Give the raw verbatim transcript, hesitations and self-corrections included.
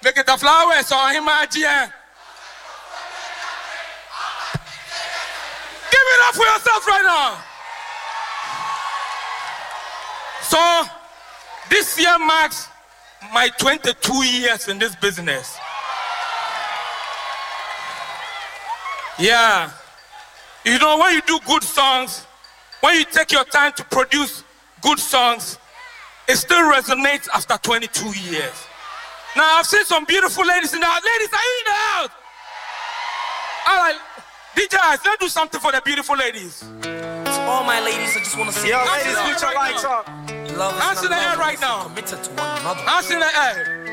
Make it a flower, so him again. Give it up for yourself right now. So, this year marks my twenty-two years in this business. Yeah. You know, when you do good songs, when you take your time to produce good songs, it still resonates after twenty-two years. Now, I've seen some beautiful ladies in the house. Ladies, are you in the house? All right, D J, let's do something for the beautiful ladies. To all my ladies, I just want to say, yo, ladies, put your lights up. Love is Hands in the air right now. Committed to one another. Hands in the air.